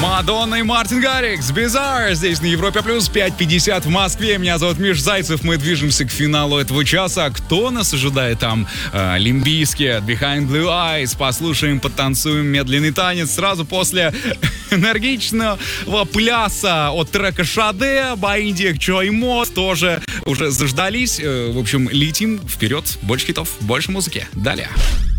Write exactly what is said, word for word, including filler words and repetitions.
Мадонна и Мартин Гаррикс, Bizarre, здесь на Европе Плюс, пять пятьдесят в Москве. Меня зовут Миш Зайцев, мы движемся к финалу этого часа. Кто нас ожидает там? Limp Bizkit, Behind Blue Eyes. Послушаем, потанцуем медленный танец сразу после энергичного пляса от трека Шаде, Баиндик, Чой Мо тоже уже заждались. В общем, летим вперед, больше хитов, больше музыки. Далее.